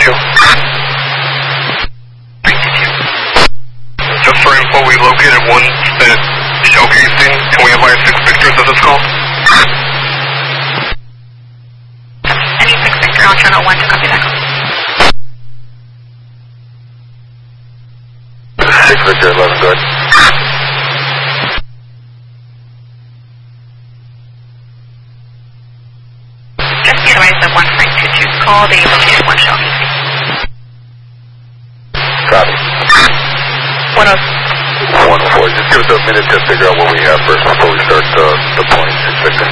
2. Just for info, we located one spent shell casing. Can we have our 6 pictures of this call? Any 6 Victor, I'll channel 1 to copy that call. 6 Victor 11, good. Just be advised that 1.22's call, they located one shell casing. Copy. 104. 104. Just give us a minute to figure out what we have first before we start deploying 6 Victor.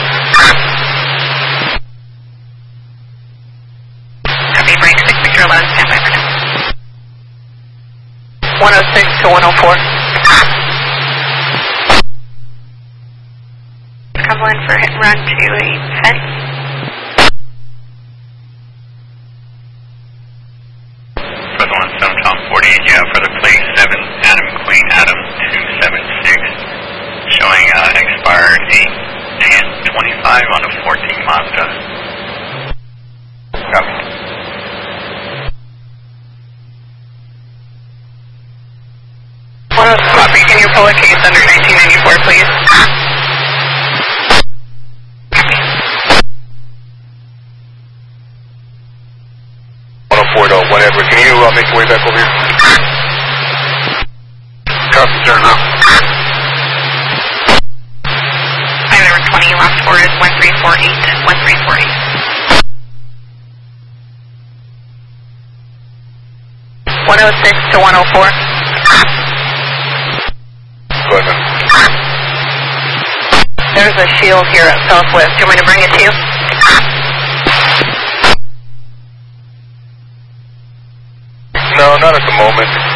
Copy, break 6 Victor 11, stand by for now. 106 to 104. Cumberland for hit and run to a fence. For the 17 Tom 48, yeah, for the plate 7 Adam Queen Adam 276, showing expired 8/10/25 on a 14 Mazda. Copy. Copy, can you pull a case under 1994, please? Copy. 104 to whatever. Can you make your way back over here? Copy, sir, now. Item 20, last four is 1348, 1348. 106 to 104. Go ahead, man. There's a shield here at Southwest. Do you want me to bring it to you? No, not at the moment.